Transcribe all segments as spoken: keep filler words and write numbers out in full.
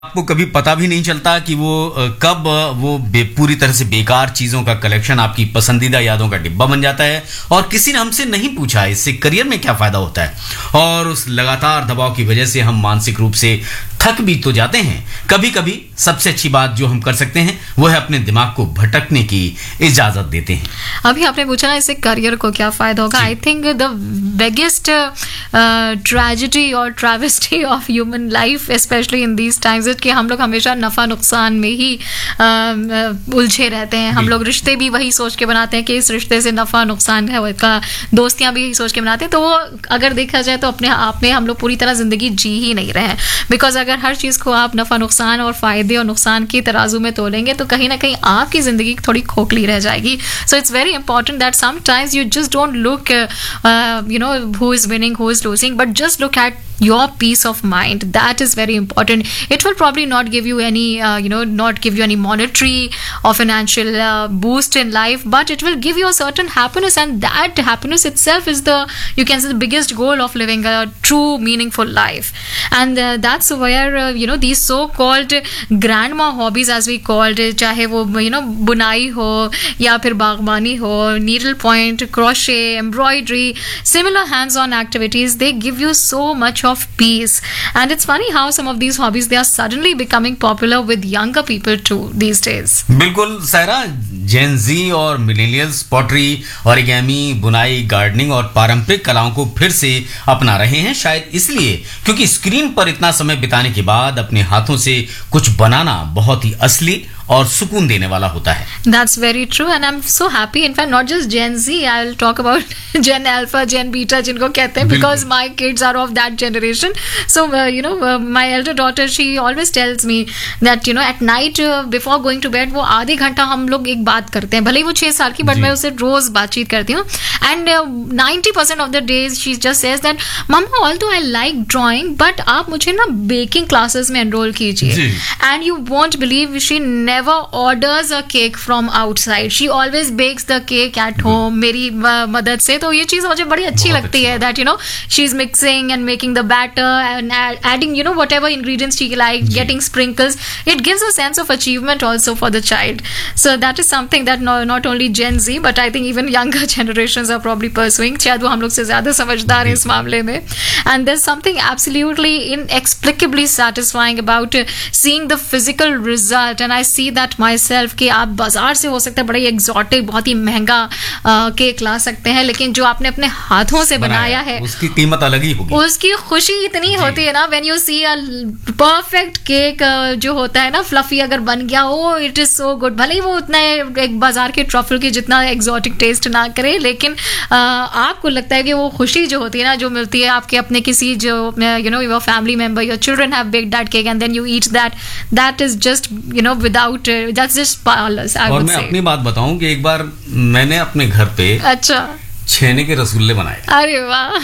आपको कभी पता भी नहीं चलता कि वो अ, कब अ, वो बे, पूरी तरह से बेकार चीजों का कलेक्शन आपकी पसंदीदा यादों का डिब्बा बन जाता है। और किसी ने हमसे नहीं पूछा इससे करियर में क्या फायदा होता है। और उस लगातार दबाव की वजह से हम मानसिक रूप से थक भी तो जाते हैं। कभी कभी सबसे अच्छी बात जो हम कर सकते हैं वो है अपने दिमाग को भटकने की इजाजत देते हैं। अभी आपने पूछा ना इससे करियर को क्या फायदा होगा। I think the biggest tragedy और travesty of human life specially in these times कि हम लोग हमेशा नफा नुकसान में ही uh, उलझे रहते हैं। हम लोग रिश्ते भी वही सोच के बनाते हैं कि इस रिश्ते से नफा नुकसान है का, दोस्तियां भी यही सोच के बनाते हैं। तो वो अगर देखा जाए तो अपने आप में हम लोग पूरी तरह जिंदगी जी ही नहीं रहे हैं। बिकॉज अगर हर चीज को आप नफा नुकसान और फायदे और नुकसान की तराजू में तोलेंगे तो कहीं ना कहीं आपकी जिंदगी थोड़ी खोखली रह जाएगी। So it's very important that sometimes you just don't look you know who is winning who is losing but just look at your peace of mind. That is very important. It will probably not give you any uh, you know not give you any monetary or financial uh, boost in life, but it will give you a certain happiness, and that happiness itself is the, you can say, the biggest goal of living a true meaningful life. And uh, that's where uh, you know these so called grandma hobbies as we called it, चाहे वो you know बुनाई हो या फिर बागबानी हो, needle point, crochet, embroidery, similar hands on activities, they give you so much of of peace. And it's funny how some of these hobbies, they are suddenly becoming popular with younger people too these days. बिल्कुल सायरा, जेन जी और millennials pottery, origami, बुनाई, gardening और पारंपरिक कलाओं को फिर से अपना रहे हैं। शायद इसलिए क्योंकि स्क्रीन पर इतना समय बिताने के बाद अपने हाथों से कुछ बनाना बहुत ही असली और सुकून देने वाला होता है। That's very true and I'm so happy. In fact, not just Gen Z, I'll talk about Gen Alpha, Gen Beta जिनको कहते हैं, because my kids are of that generation. So uh, you know uh, my elder daughter, she always tells me that you know at night uh, before going to bed वो आधे घंटा हम लोग एक बात करते हैं। भले ही वो छह साल की, बट मैं उससे रोज बातचीत करती हूँ। And uh, ninety percent of the days she just says that Mama, although I like drawing, but आप मुझे ना baking classes में enroll कीजिए। And you won't believe she never orders a cake from outside. She always bakes the cake at home मेरी मदद से। तो ये चीज मुझे बड़ी अच्छी लगती है that you know she's mixing and making the batter and adding you know whatever ingredients she likes, getting sprinkles. It gives a sense of achievement also for the child. So that is something that no, not only Gen Z but I think even younger generations are probably pursuing. शायद वो हम लोग से ज्यादा समझदार हैं इस मामले में। And there's something absolutely inexplicably satisfying about seeing the physical result. And I see that myself कि आप बाजार से हो सकता है बड़ा ही एक्सोटिक, बहुत ही महंगा केक ला सकते हैं, लेकिन जो आपने अपने हाथों से बनाया है उसकी कीमत अलग ही होगी, उसकी खुशी इतनी होती है ना। When you see a perfect cake जो होता है ना, फ्लफी अगर बन गया, ओ इट इज सो गुड। भले ही वो उतना एक बाजार के ट्रफल के जितना एक्सोटिक टेस्ट ना करे, लेकिन uh, आपको लगता है कि वो खुशी जो होती है ना, जो मिलती है आपके अपने किसी जो you know your family member, your children have baked that cake and then you eat that, that is just you know without that's just parlous, I और would मैं say. अपनी बात बताऊं कि एक बार मैंने अपने घर पे अच्छा छेने के रसगुल्ले बनाए। अरे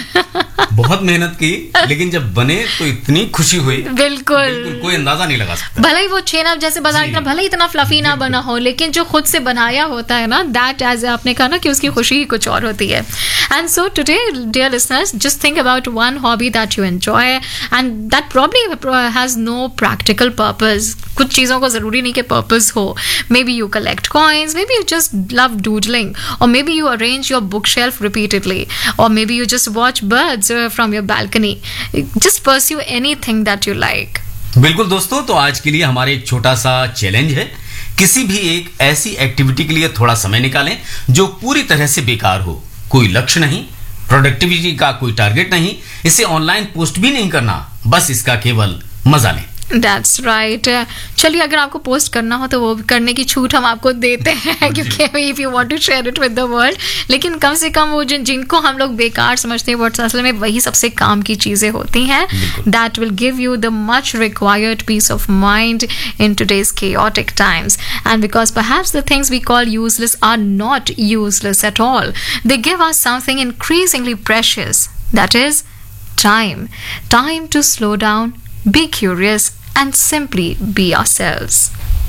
वाह बहुत मेहनत की, लेकिन जब बने तो इतनी खुशी हुई, बिल्कुल, बिल्कुल कोई अंदाजा नहीं लगा सकता। भले ही वो छेना जैसे बाजार का भले ही इतना फ्लफी ना बना हो, लेकिन जो खुद से बनाया होता है ना, दैट एज आपने कहा ना कि उसकी खुशी ही कुछ और होती है। And so today dear listeners, just think about one hobby that you enjoy and that probably has no practical purpose. कुछ चीजों को जरूरी नहीं कि पर्पस हो। May be you collect coins, may be you just love doodling, और may be you arrange your book shelf repeatedly, or maybe you just watch birds uh, from your balcony. Just pursue anything that you like. बिल्कुल दोस्तों, तो आज के लिए हमारे एक छोटा सा चैलेंज है, किसी भी एक ऐसी एक्टिविटी के लिए थोड़ा समय निकालें जो पूरी तरह से बेकार हो। कोई लक्ष्य नहीं, प्रोडक्टिविटी का कोई टारगेट नहीं, इसे ऑनलाइन पोस्ट भी नहीं करना, बस इसका केवल मजा लें। That's right. चलिए, अगर आपको पोस्ट करना हो तो वो करने की छूट हम आपको देते हैं, क्योंकि if you want to share it with the world, लेकिन कम से कम वो जिन जिनको हम लोग बेकार समझते हैं, वो असल में वही सबसे काम की चीजें होती हैं। That will give you the much required peace of mind in today's chaotic times. And because perhaps the things we call useless are not useless at all, they give us something increasingly precious. That is time. Time to slow down, be curious, and simply be ourselves.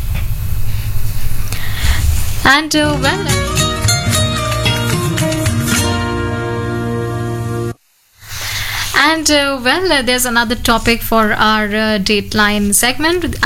And uh, well, And uh, well, uh, there's another topic for our uh, Dateline segment.